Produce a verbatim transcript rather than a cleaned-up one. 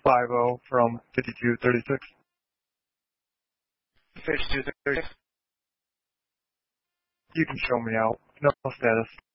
five oh from fifty-two thirty-six. fifty-two thirty-six. You can show me out. No status.